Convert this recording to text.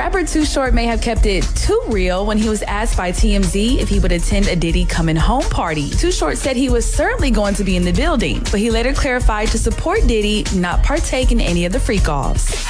Rapper Too Short may have kept it too real when he was asked by TMZ if he would attend a Diddy coming home party. Too Short said he was certainly going to be in the building, but he later clarified to support Diddy, not partake in any of the freak-offs.